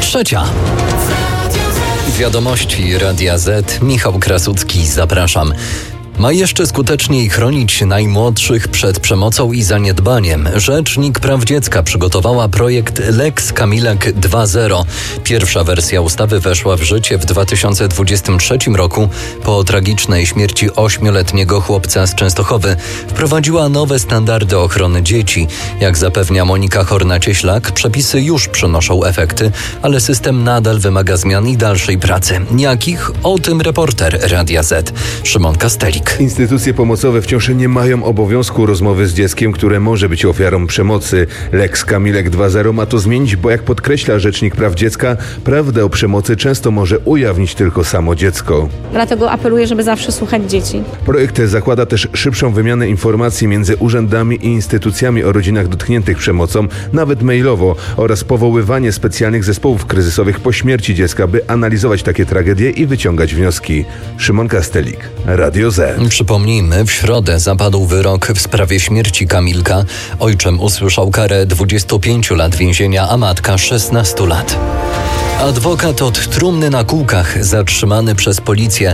Trzecia. Wiadomości Radia Z. Michał Krasucki, zapraszam. Ma jeszcze skuteczniej chronić najmłodszych przed przemocą i zaniedbaniem. Rzecznik Praw Dziecka przygotowała projekt Lex Kamilek 2.0. Pierwsza wersja ustawy weszła w życie w 2023 roku po tragicznej śmierci 8-letniego chłopca z Częstochowy. Wprowadziła nowe standardy ochrony dzieci. Jak zapewnia Monika Horna-Cieślak, przepisy już przynoszą efekty, ale system nadal wymaga zmian i dalszej pracy. Jakich? O tym reporter Radia Z, Szymon Kastelik. Instytucje pomocowe wciąż nie mają obowiązku rozmowy z dzieckiem, które może być ofiarą przemocy. Lex Kamilek 2.0 ma to zmienić, bo jak podkreśla Rzecznik Praw Dziecka, prawdę o przemocy często może ujawnić tylko samo dziecko. Dlatego apeluję, żeby zawsze słuchać dzieci. Projekt zakłada też szybszą wymianę informacji między urzędami i instytucjami o rodzinach dotkniętych przemocą, nawet mailowo, oraz powoływanie specjalnych zespołów kryzysowych po śmierci dziecka, by analizować takie tragedie i wyciągać wnioski. Szymon Kastelik, Radio Z. Przypomnijmy, w środę zapadł wyrok w sprawie śmierci Kamilka. Ojczym usłyszał karę 25 lat więzienia, a matka 16 lat. Adwokat od trumny na kółkach zatrzymany przez policję.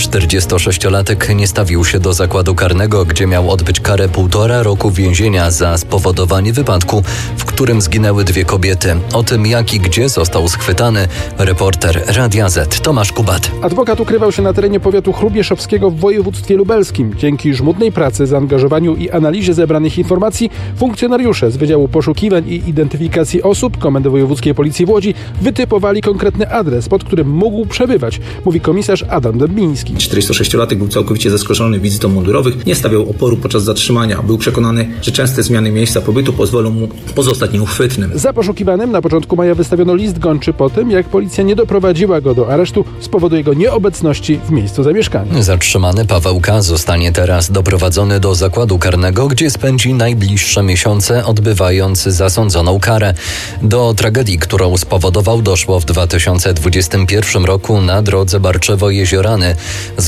46-latek nie stawił się do zakładu karnego, gdzie miał odbyć karę 1,5 roku więzienia za spowodowanie wypadku, w którym zginęły 2 kobiety. O tym, jak i gdzie został schwytany, reporter Radia Z Tomasz Kubat. Adwokat ukrywał się na terenie powiatu chrubieszowskiego w województwie lubelskim. Dzięki żmudnej pracy, zaangażowaniu i analizie zebranych informacji funkcjonariusze z Wydziału Poszukiwań i Identyfikacji Osób Komendy Wojewódzkiej Policji w Łodzi wytypowali konkretny adres, pod którym mógł przebywać, mówi komisarz Adam Dębiński. 46-latek był całkowicie zaskoczony wizytą mundurowych, nie stawiał oporu podczas zatrzymania. Był przekonany, że częste zmiany miejsca pobytu pozwolą mu pozostać nieuchwytnym. Za poszukiwanym na początku maja wystawiono list gończy po tym, jak policja nie doprowadziła go do aresztu z powodu jego nieobecności w miejscu zamieszkania. Zatrzymany Paweł K. zostanie teraz doprowadzony do zakładu karnego, gdzie spędzi najbliższe miesiące, odbywając zasądzoną karę. Do tragedii, którą spowodował, doszło w 2021 roku na drodze Barczewo-Jeziorany.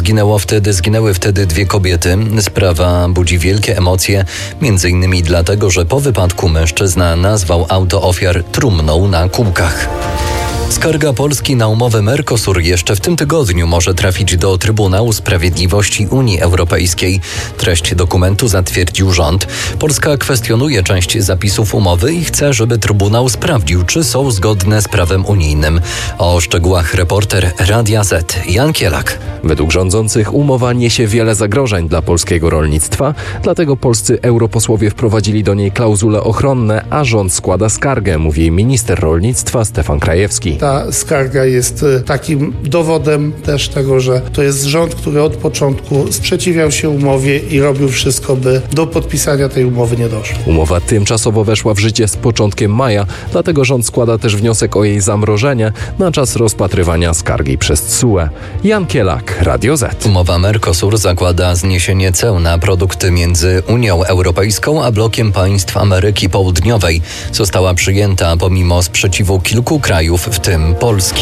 Zginęły wtedy 2 kobiety. Sprawa budzi wielkie emocje, między innymi dlatego, że po wypadku mężczyzna nazwał auto ofiar trumną na kółkach. Skarga Polski na umowę Mercosur jeszcze w tym tygodniu może trafić do Trybunału Sprawiedliwości Unii Europejskiej. Treść dokumentu zatwierdził rząd. Polska kwestionuje część zapisów umowy i chce, żeby Trybunał sprawdził, czy są zgodne z prawem unijnym. O szczegółach reporter Radia Z Jan Kielak. Według rządzących umowa niesie wiele zagrożeń dla polskiego rolnictwa, dlatego polscy europosłowie wprowadzili do niej klauzule ochronne, a rząd składa skargę, mówi minister rolnictwa Stefan Krajewski. Ta skarga jest takim dowodem też tego, że to jest rząd, który od początku sprzeciwiał się umowie i robił wszystko, by do podpisania tej umowy nie doszło. Umowa tymczasowo weszła w życie z początkiem maja, dlatego rząd składa też wniosek o jej zamrożenie na czas rozpatrywania skargi przez TSUE. Jan Kielak, Radio Z. Umowa Mercosur zakłada zniesienie ceł na produkty między Unią Europejską a blokiem państw Ameryki Południowej. Została przyjęta pomimo sprzeciwu kilku krajów, w tym Polski.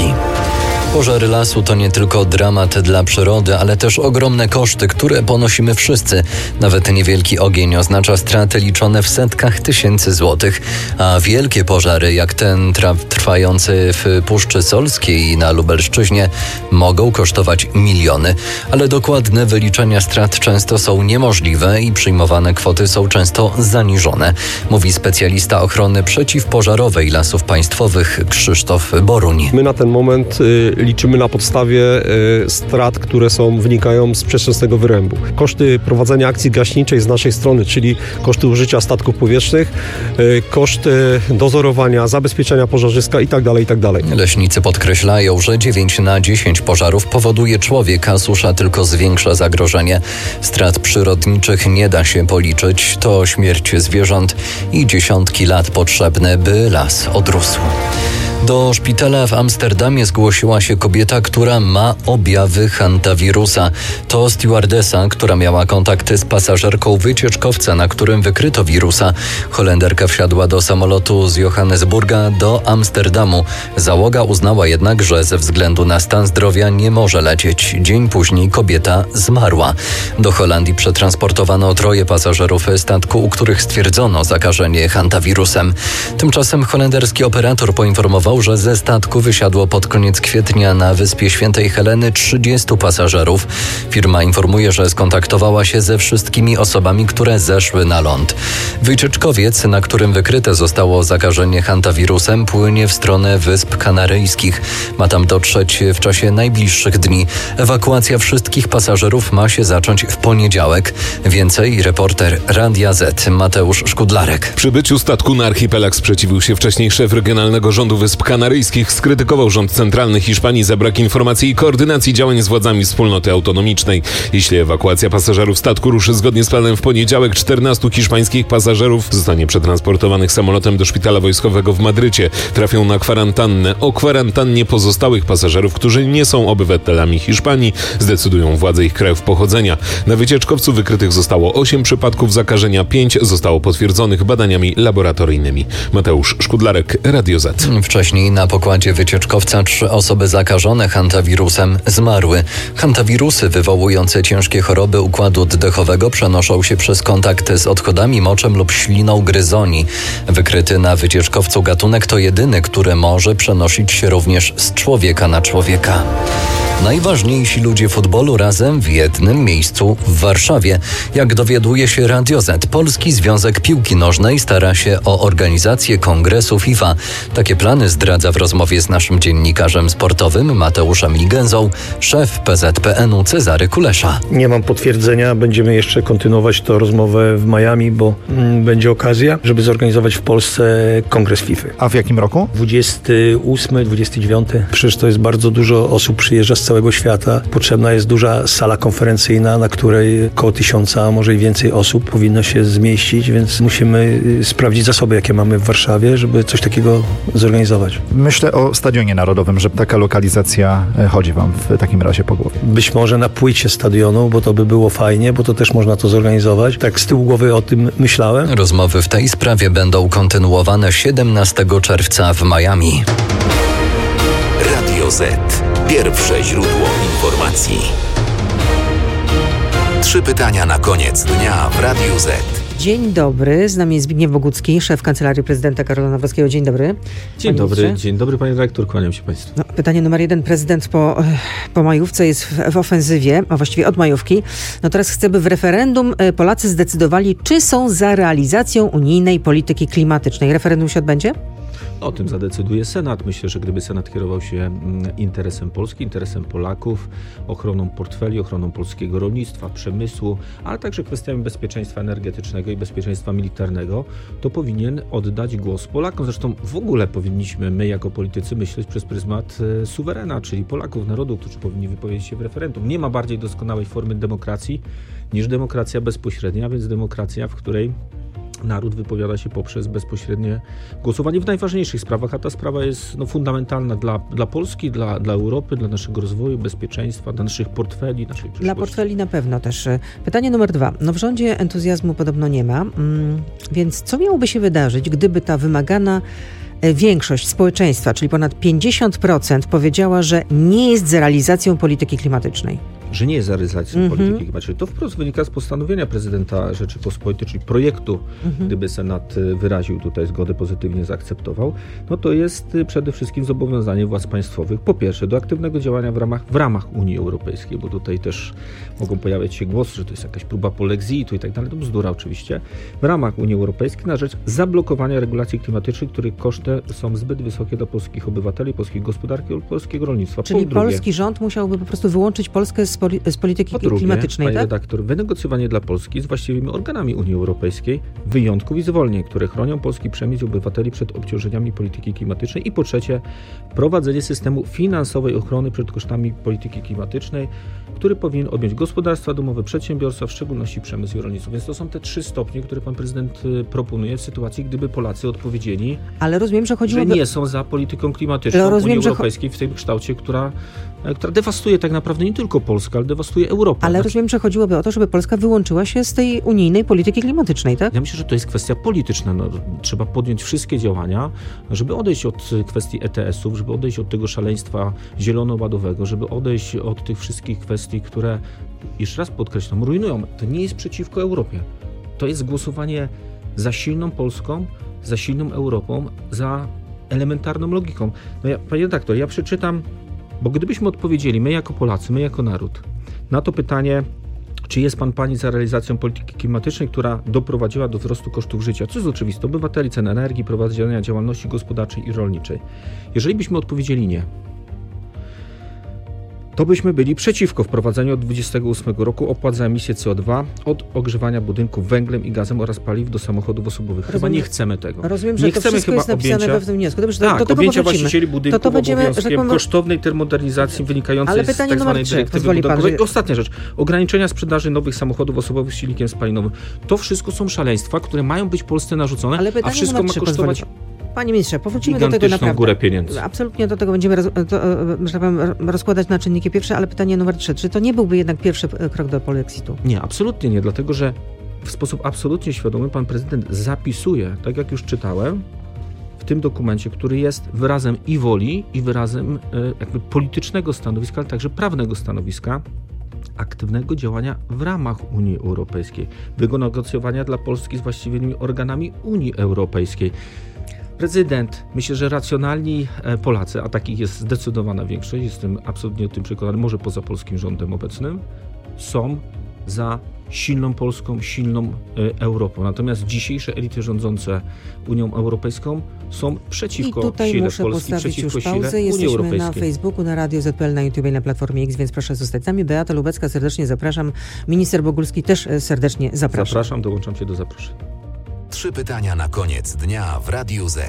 Pożary lasu to nie tylko dramat dla przyrody, ale też ogromne koszty, które ponosimy wszyscy. Nawet niewielki ogień oznacza straty liczone w setkach tysięcy złotych, a wielkie pożary, jak ten trwający w Puszczy Solskiej na Lubelszczyźnie, mogą kosztować miliony. Ale dokładne wyliczenia strat często są niemożliwe i przyjmowane kwoty są często zaniżone, mówi specjalista ochrony przeciwpożarowej Lasów Państwowych Krzysztof Boruń. My na ten moment liczymy na podstawie strat, które wynikają z przedwczesnego wyrębu. Koszty prowadzenia akcji gaśniczej z naszej strony, czyli koszty użycia statków powietrznych, koszty dozorowania, zabezpieczenia pożarzyska itd. Leśnicy podkreślają, że 9 na 10 pożarów powoduje człowiek, a susza tylko zwiększa zagrożenie. Strat przyrodniczych nie da się policzyć. To śmierć zwierząt i dziesiątki lat potrzebne, by las odrósł. Do szpitala w Amsterdamie zgłosiła się kobieta, która ma objawy hantawirusa. To stewardesa, która miała kontakty z pasażerką wycieczkowca, na którym wykryto wirusa. Holenderka wsiadła do samolotu z Johannesburga do Amsterdamu. Załoga uznała jednak, że ze względu na stan zdrowia nie może lecieć. Dzień później kobieta zmarła. Do Holandii przetransportowano 3 pasażerów statku, u których stwierdzono zakażenie hantawirusem. Tymczasem holenderski operator poinformował, poinformował, że ze statku wysiadło pod koniec kwietnia na Wyspie Świętej Heleny 30 pasażerów. Firma informuje, że skontaktowała się ze wszystkimi osobami, które zeszły na ląd. Wycieczkowiec, na którym wykryte zostało zakażenie hantawirusem, płynie w stronę Wysp Kanaryjskich. Ma tam dotrzeć w czasie najbliższych dni. Ewakuacja wszystkich pasażerów ma się zacząć w poniedziałek. Więcej reporter Radia Z Mateusz Szkudlarek. Przybyciu statku na archipelag sprzeciwił się wcześniej szef Regionalnego Rządu Wysp Kanaryjskich. Skrytykował rząd centralny Hiszpanii za brak informacji i koordynacji działań z władzami wspólnoty autonomicznej. Jeśli ewakuacja pasażerów statku ruszy zgodnie z planem w poniedziałek, 14 hiszpańskich pasażerów zostanie przetransportowanych samolotem do szpitala wojskowego w Madrycie. Trafią na kwarantannę. O kwarantannie pozostałych pasażerów, którzy nie są obywatelami Hiszpanii, zdecydują władze ich krajów pochodzenia. Na wycieczkowcu wykrytych zostało 8 przypadków zakażenia, 5 zostało potwierdzonych badaniami laboratoryjnymi. Mateusz Szkudlarek, Radio Z. Wcześniej na pokładzie wycieczkowca 3 osoby zakażone hantawirusem zmarły. Hantawirusy wywołujące ciężkie choroby układu oddechowego przenoszą się przez kontakt z odchodami, moczem lub śliną gryzoni. Wykryty na wycieczkowcu gatunek to jedyny, który może przenosić się również z człowieka na człowieka. Najważniejsi ludzie futbolu razem w jednym miejscu w Warszawie. Jak dowiaduje się Radio Z, Polski Związek Piłki Nożnej stara się o organizację kongresu FIFA. Takie plany zdradza w rozmowie z naszym dziennikarzem sportowym Mateuszem Ligenzą szef PZPN-u Cezary Kulesza. Nie mam potwierdzenia, będziemy jeszcze kontynuować tę rozmowę w Miami, bo będzie okazja, żeby zorganizować w Polsce kongres FIFA. A w jakim roku? 28, 29. Przecież to jest bardzo dużo osób przyjeżdża z całego świata. Potrzebna jest duża sala konferencyjna, na której około 1000, a może i więcej osób powinno się zmieścić, więc musimy sprawdzić zasoby, jakie mamy w Warszawie, żeby coś takiego zorganizować. Myślę o Stadionie Narodowym, że taka lokalizacja chodzi wam w takim razie po głowie. Być może na płycie stadionu, bo to by było fajnie, bo to też można to zorganizować. Tak z tyłu głowy o tym myślałem. Rozmowy w tej sprawie będą kontynuowane 17 czerwca w Miami. Radio Z. Pierwsze źródło informacji. 3 pytania na koniec dnia w Radiu Z. Dzień dobry, z nami jest Zbigniew Bogucki, szef Kancelarii Prezydenta Karola Nawrockiego. Dzień dobry. Dzień dobry panie redaktor, kłaniam się państwu. No, pytanie numer 1. Prezydent po majówce jest w ofensywie, a właściwie od majówki. No teraz chce, by w referendum Polacy zdecydowali, czy są za realizacją unijnej polityki klimatycznej. Referendum się odbędzie? O tym zadecyduje Senat. Myślę, że gdyby Senat kierował się interesem Polski, interesem Polaków, ochroną portfeli, ochroną polskiego rolnictwa, przemysłu, ale także kwestiami bezpieczeństwa energetycznego i bezpieczeństwa militarnego, to powinien oddać głos Polakom. Zresztą w ogóle powinniśmy my jako politycy myśleć przez pryzmat suwerena, czyli Polaków, narodu, którzy powinni wypowiedzieć się w referendum. Nie ma bardziej doskonałej formy demokracji niż demokracja bezpośrednia, więc demokracja, w której naród wypowiada się poprzez bezpośrednie głosowanie w najważniejszych sprawach, a ta sprawa jest fundamentalna dla Polski, dla Europy, dla naszego rozwoju, bezpieczeństwa, dla naszych portfeli, naszej przyszłości. Dla portfeli na pewno też. Pytanie numer 2. No w rządzie entuzjazmu podobno nie ma, więc co miałoby się wydarzyć, gdyby ta wymagana większość społeczeństwa, czyli ponad 50% powiedziała, że nie jest za realizacją polityki klimatycznej? Że nie jest za realizacją polityki klimatycznej. To wprost wynika z postanowienia prezydenta Rzeczypospolitej, czyli projektu, gdyby Senat wyraził tutaj zgodę, pozytywnie zaakceptował, no to jest przede wszystkim zobowiązanie władz państwowych, po pierwsze, do aktywnego działania w ramach Unii Europejskiej, bo tutaj też mogą pojawiać się głosy, że to jest jakaś próba polexitu i tak dalej, to bzdura oczywiście, w ramach Unii Europejskiej na rzecz zablokowania regulacji klimatycznych, których koszty są zbyt wysokie dla polskich obywateli, polskiej gospodarki lub polskiego rolnictwa. Czyli polski rząd musiałby po prostu wyłączyć Polskę z polityki klimatycznej, panie tak? redaktor, wynegocjowanie dla Polski z właściwymi organami Unii Europejskiej wyjątków i zwolnień, które chronią polski przemysł i obywateli przed obciążeniami polityki klimatycznej i po trzecie prowadzenie systemu finansowej ochrony przed kosztami polityki klimatycznej, który powinien objąć gospodarstwa domowe, przedsiębiorstwa, w szczególności przemysł i rolnictwo. Więc to są te 3 stopnie, które pan prezydent proponuje w sytuacji, gdyby Polacy odpowiedzieli, ale rozumiem, że nie są za polityką klimatyczną Unii Europejskiej w tym kształcie, która dewastuje tak naprawdę nie tylko Polskę, ale dewastuje Europę. Ale rozumiem, że chodziłoby o to, żeby Polska wyłączyła się z tej unijnej polityki klimatycznej, tak? Ja myślę, że to jest kwestia polityczna. No, trzeba podjąć wszystkie działania, żeby odejść od kwestii ETS-ów, żeby odejść od tego szaleństwa zielono-ładowego, żeby odejść od tych wszystkich kwestii, które, jeszcze raz podkreślam, rujnują. To nie jest przeciwko Europie. To jest głosowanie za silną Polską, za silną Europą, za elementarną logiką. Panie redaktor, ja przeczytam, bo gdybyśmy odpowiedzieli, my jako Polacy, my jako naród, na to pytanie, czy jest pani za realizacją polityki klimatycznej, która doprowadziła do wzrostu kosztów życia, co jest oczywiste, obywateli, cen energii, prowadzenia działalności gospodarczej i rolniczej. Jeżeli byśmy odpowiedzieli nie, to byśmy byli przeciwko wprowadzeniu od 2028 roku opłat za emisję CO2 od ogrzewania budynków węglem i gazem oraz paliw do samochodów osobowych. Chyba nie chcemy tego. Rozumiem, że nie to chcemy wszystko chyba jest napisane we w tym wniosku. Dobrze, tak, do tego objęcia powrócimy. właścicieli budynków to będziemy, obowiązkiem kosztownej termomodernizacji wynikającej z tak zwanej dyrektywy budynkowej. Ostatnia rzecz. Ograniczenia sprzedaży nowych samochodów osobowych z silnikiem spalinowym. To wszystko są szaleństwa, które mają być Polsce narzucone, a wszystko ma kosztować... Panie ministrze, powrócimy do tego naprawdę. Górę pieniędzy. Absolutnie do tego będziemy rozkładać na czynniki pierwsze, ale pytanie numer 3. Czy to nie byłby jednak pierwszy krok do polexitu? Nie, absolutnie nie, dlatego że w sposób absolutnie świadomy pan prezydent zapisuje, tak jak już czytałem, w tym dokumencie, który jest wyrazem i woli, i wyrazem jakby politycznego stanowiska, ale także prawnego stanowiska, aktywnego działania w ramach Unii Europejskiej, wynegocjowania dla Polski z właściwymi organami Unii Europejskiej. Prezydent, myślę, że racjonalni Polacy, a takich jest zdecydowana większość, jestem absolutnie o tym przekonany, może poza polskim rządem obecnym, są za silną Polską, silną Europą. Natomiast dzisiejsze elity rządzące Unią Europejską są przeciwko sile Polski, przeciwko sile Unii Europejskiej. I tutaj muszę postawić już pauzę. Jesteśmy na Facebooku, na Radio ZPL, na YouTube i na Platformie X, więc proszę zostać z nami. Beata Lubecka, serdecznie zapraszam. Minister Bogulski też serdecznie zapraszam. Zapraszam, dołączam się do zaproszeń. 3 pytania na koniec dnia w Radiu Z.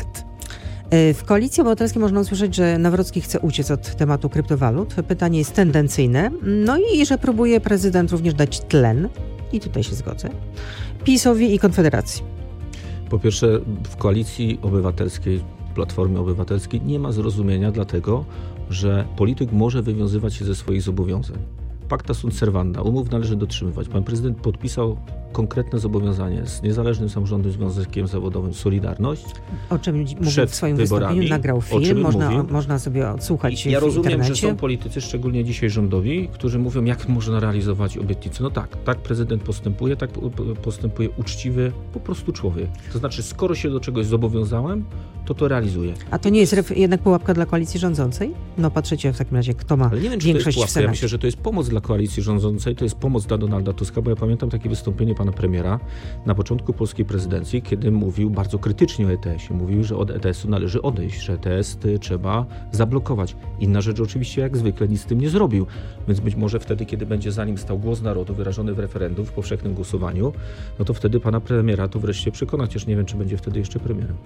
W Koalicji Obywatelskiej można usłyszeć, że Nawrocki chce uciec od tematu kryptowalut. Pytanie jest tendencyjne. No i że próbuje prezydent również dać tlen, i tutaj się zgodzę, PiS-owi i Konfederacji. Po pierwsze, w Koalicji Obywatelskiej, Platformie Obywatelskiej nie ma zrozumienia dlatego, że polityk może wywiązywać się ze swoich zobowiązań. Pacta sunt servanda, umów należy dotrzymywać. Pan prezydent podpisał konkretne zobowiązanie z niezależnym samorządem związkiem zawodowym Solidarność. O czym mówił w swoim wystąpieniu, nagrał film, można sobie odsłuchać w Ja rozumiem, internecie. że są politycy, szczególnie dzisiaj rządowi, którzy mówią, jak można realizować obietnice. No tak prezydent postępuje, tak postępuje uczciwy po prostu człowiek. To znaczy, skoro się do czegoś zobowiązałem, to realizuję. A to nie jest jednak pułapka dla koalicji rządzącej? No patrzycie w takim razie, kto ma większość w Senacie. Ja myślę, że to jest pomoc dla koalicji rządzącej, to jest pomoc dla Donalda Tuska, bo ja pamiętam takie wystąpienie pana premiera na początku polskiej prezydencji, kiedy mówił bardzo krytycznie o ETS-ie. Mówił, że od ETS-u należy odejść, że ETS trzeba zablokować. Inna rzecz oczywiście, jak zwykle, nic z tym nie zrobił. Więc być może wtedy, kiedy będzie za nim stał głos narodu wyrażony w referendum, w powszechnym głosowaniu, no to wtedy pana premiera to wreszcie przekona, chociaż nie wiem, czy będzie wtedy jeszcze premierem.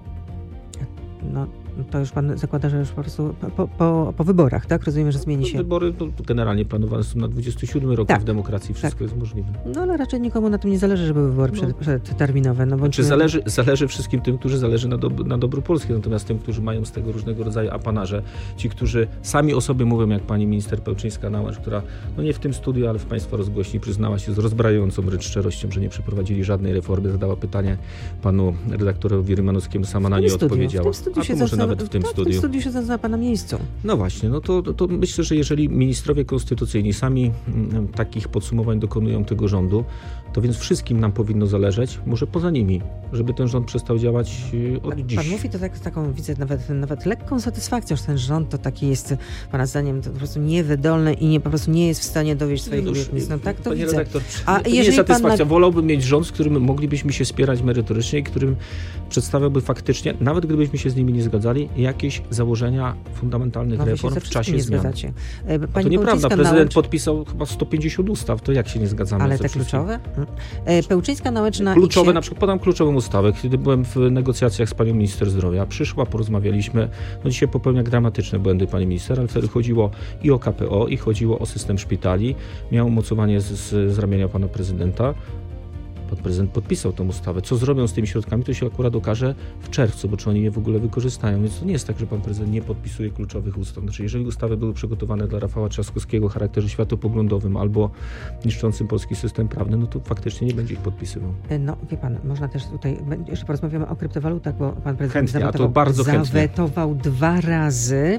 No, to już pan zakłada, że już po prostu po wyborach, tak? Rozumiem, że zmieni się. Wybory generalnie planowane są na 27 rok, w demokracji wszystko jest możliwe. No ale raczej nikomu na tym nie zależy, żeby były wybory przedterminowe. No, znaczy zależy wszystkim tym, którzy zależy na dobru Polski, natomiast tym, którzy mają z tego różnego rodzaju apanarze, ci, którzy sami o sobie mówią, jak pani minister Pełczyńska-Nałęcz, która no nie w tym studiu, ale w państwa rozgłośni przyznała się z rozbrajającą wręcz szczerością, że nie przeprowadzili żadnej reformy, zadała pytanie panu redaktorowi Rymanowskiemu, sama na nie odpowiedziała. W tym studiu siedząc na pana miejscu. No właśnie, no to myślę, że jeżeli ministrowie konstytucyjni sami takich podsumowań dokonują tego rządu, to więc wszystkim nam powinno zależeć, może poza nimi, żeby ten rząd przestał działać od dziś. Pan mówi to taką, widzę nawet lekką satysfakcją, że ten rząd to taki jest, pana zdaniem, to po prostu niewydolny i po prostu nie jest w stanie dowieść swoich obietnic. No tak to panie widzę. Redaktor, to nie jest satysfakcja. Wolałbym mieć rząd, z którym moglibyśmy się spierać merytorycznie i którym przedstawiałby faktycznie, nawet gdybyśmy się z nimi nie zgadzali, jakieś założenia fundamentalnych reform w czasie zmian. To nieprawda. Prezydent podpisał chyba 150 ustaw. To jak się nie zgadzamy? Ale te kluczowe? Pełczyńska-Nałęcz na kluczowe, na przykład podam kluczową ustawę. Kiedy byłem w negocjacjach z panią minister zdrowia, przyszła, porozmawialiśmy. No dzisiaj popełnia dramatyczne błędy pani minister, ale wtedy chodziło i o KPO, i chodziło o system szpitali. Miał umocowanie z ramienia pana prezydenta. Pan prezydent podpisał tę ustawę. Co zrobią z tymi środkami, to się akurat okaże w czerwcu, bo czy oni je w ogóle wykorzystają. Więc to nie jest tak, że pan prezydent nie podpisuje kluczowych ustaw. Znaczy, jeżeli ustawy były przygotowane dla Rafała Trzaskowskiego o charakterze światopoglądowym albo niszczącym polski system prawny, no to faktycznie nie będzie ich podpisywał. No wie pan, można też tutaj, jeszcze porozmawiamy o kryptowalutach, bo pan prezydent chętnie, zawetował 2 razy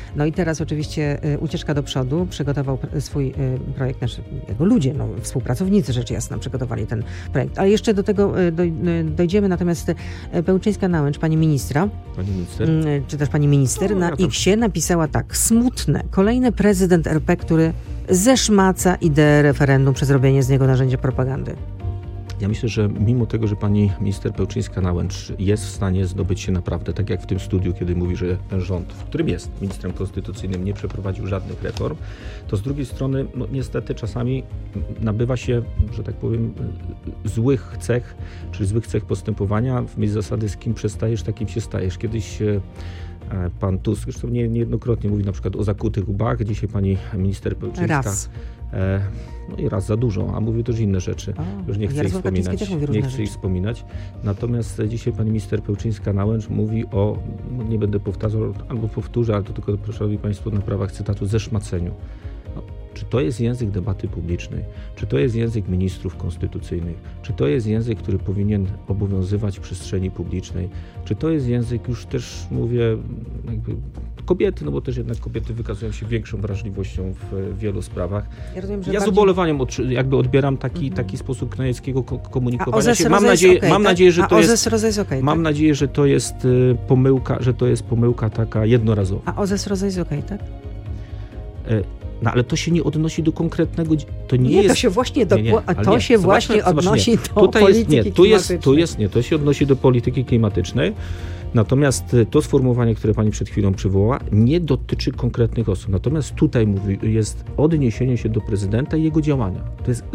No i teraz oczywiście ucieczka do przodu, przygotował swój projekt, znaczy jego ludzie, współpracownicy rzecz jasna przygotowali ten projekt. Ale jeszcze do tego dojdziemy, natomiast Pełczyńska-Nałęcz, pani minister, czy też pani minister, na X-ie napisała tak: smutne, kolejny prezydent RP, który zeszmaca ideę referendum przez robienie z niego narzędzia propagandy. Ja myślę, że mimo tego, że pani minister Pełczyńska-Nałęcz jest w stanie zdobyć się naprawdę, tak jak w tym studiu, kiedy mówi, że ten rząd, w którym jest ministrem konstytucyjnym, nie przeprowadził żadnych reform, to z drugiej strony niestety czasami nabywa się, że tak powiem, złych cech, czyli złych cech postępowania w myśl zasady z kim przestajesz, takim się stajesz. Kiedyś pan Tusk, zresztą niejednokrotnie mówi na przykład o zakutych łbach, dzisiaj pani minister Pełczyńska... Raz. No i raz za dużo, a mówił też inne rzeczy. Już nie chcę ich wspominać. Natomiast dzisiaj pani minister Pełczyńska-Nałęcz mówi o, nie będę powtarzał, albo powtórzę, ale to tylko proszę państwo na prawach cytatu, zeszmaceniu. Czy to jest język debaty publicznej? Czy to jest język ministrów konstytucyjnych? Czy to jest język, który powinien obowiązywać w przestrzeni publicznej? Czy to jest język, już też mówię, jakby kobiety, no bo też jednak kobiety wykazują się większą wrażliwością w wielu sprawach. Ja rozumiem, że z ubolewaniem jakby odbieram taki sposób knajeckiego komunikowania się. Mam nadzieję, że to jest pomyłka taka jednorazowa. A OZES jest okej, tak? No ale to się nie odnosi do konkretnego... To się właśnie odnosi do polityki klimatycznej. To się odnosi do polityki klimatycznej. Natomiast to sformułowanie, które pani przed chwilą przywołała, nie dotyczy konkretnych osób. Natomiast tutaj jest odniesienie się do prezydenta i jego działania. To jest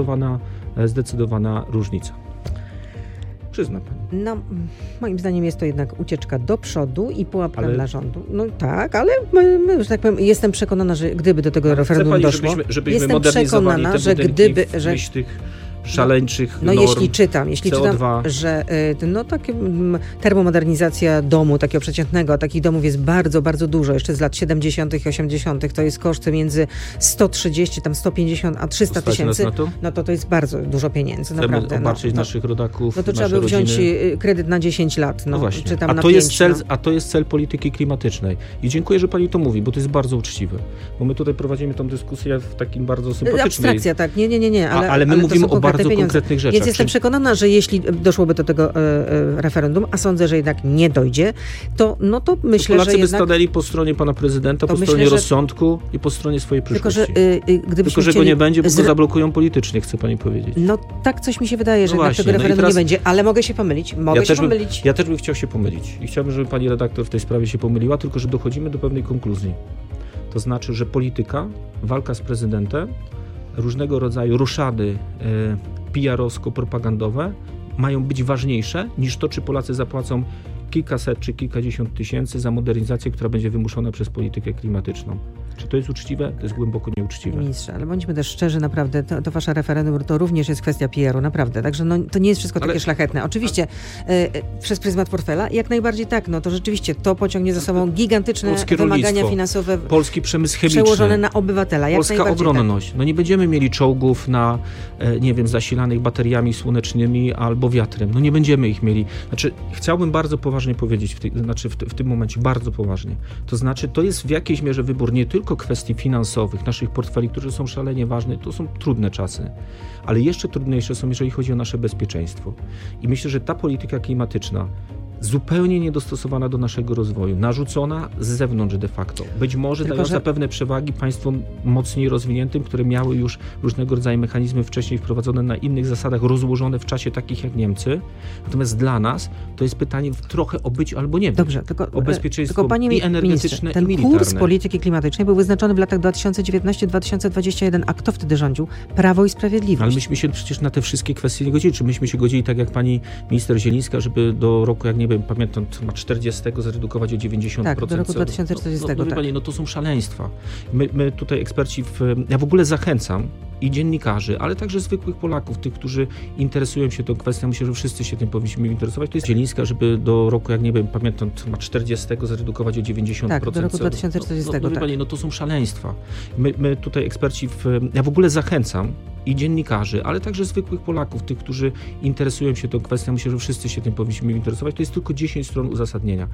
zdecydowana różnica. Przyzna pani. No, moim zdaniem jest to jednak ucieczka do przodu i pułapka dla rządu. No tak, ale że tak powiem, jestem przekonana, że gdyby do tego referendum doszło, żebyśmy modernizowali te budynki w myśl tych szaleńczych norm, jeśli czytam, że termomodernizacja domu, takiego przeciętnego, a takich domów jest bardzo, bardzo dużo, jeszcze z lat 70. i 80. to jest koszt między 130, 150, a 300 tysięcy, no to jest bardzo dużo pieniędzy. Chcemy naprawdę. obarczyć naszych rodaków, no to trzeba by wziąć kredyt na 10 lat, właśnie. Czy tam na 5. A to jest cel polityki klimatycznej. I dziękuję, że pani to mówi, bo to jest bardzo uczciwe. Bo my tutaj prowadzimy tę dyskusję w takim bardzo sympatycznym... Abstrakcja, tak. Nie. Ale my mówimy o bardzo konkretnych rzeczach. Więc jestem przekonana, że jeśli doszłoby do tego referendum, a sądzę, że jednak nie dojdzie, to myślę, Polacy że by stanęli po stronie pana prezydenta, po stronie rozsądku i po stronie swojej przyszłości. Tylko, że go nie będzie, bo go zablokują politycznie, chce pani powiedzieć. No tak coś mi się wydaje, że tego referendum nie będzie, ale mogę się pomylić. Ja też bym chciał się pomylić. I chciałbym, żeby pani redaktor w tej sprawie się pomyliła, tylko że dochodzimy do pewnej konkluzji. To znaczy, że polityka, walka z prezydentem, różnego rodzaju ruszady PR-owsko-propagandowe mają być ważniejsze niż to, czy Polacy zapłacą kilkaset czy kilkadziesiąt tysięcy za modernizację, która będzie wymuszona przez politykę klimatyczną. Czy to jest uczciwe? To jest głęboko nieuczciwe. Ministrze, ale bądźmy też szczerzy, naprawdę, to wasze referendum to również jest kwestia PR-u, naprawdę. Także to nie jest wszystko takie szlachetne. Oczywiście przez pryzmat portfela, jak najbardziej tak, to rzeczywiście to pociągnie za sobą gigantyczne wymagania finansowe. Polski przemysł chemiczny. Przełożone na obywatela. Polska obronność. Tak. Nie będziemy mieli czołgów na, zasilanych bateriami słonecznymi albo wiatrem. Nie będziemy ich mieli. Chciałbym bardzo poważnie powiedzieć, w tym momencie bardzo poważnie. To znaczy, to jest w jakiejś mierze wybór nie tylko kwestii finansowych, naszych portfeli, które są szalenie ważne, to są trudne czasy, ale jeszcze trudniejsze są, jeżeli chodzi o nasze bezpieczeństwo. I myślę, że ta polityka klimatyczna zupełnie niedostosowana do naszego rozwoju, narzucona z zewnątrz de facto. Być może dająca pewne przewagi państwom mocniej rozwiniętym, które miały już różnego rodzaju mechanizmy wcześniej wprowadzone na innych zasadach, rozłożone w czasie takich jak Niemcy. Natomiast dla nas to jest pytanie trochę o być albo nie być. Dobrze, o bezpieczeństwo i energetyczne, ten i militarne. Kurs polityki klimatycznej był wyznaczony w latach 2019-2021, a kto wtedy rządził? Prawo i Sprawiedliwość. Ale myśmy się przecież na te wszystkie kwestie nie godzili. Czy myśmy się godzili tak jak pani minister Zielińska, żeby do roku, pamiętam, ma 40 zredukować o 90%. Tak, do roku 2040. To są szaleństwa. My tutaj eksperci, ja w ogóle zachęcam i dziennikarzy, ale także zwykłych Polaków, tych, którzy interesują się tą kwestią, myślę, że wszyscy się tym powinniśmy interesować. To jest Zielińska, żeby do roku, pamiętam, ma 40 zredukować o 90%. Tak, do roku 2040. To są szaleństwa. My tutaj eksperci, ja w ogóle zachęcam i dziennikarzy, ale także zwykłych Polaków, tych, którzy interesują się tą kwestią, myślę, że wszyscy się tym powinniśmy interesować. To jest tylko 10 stron uzasadnienia.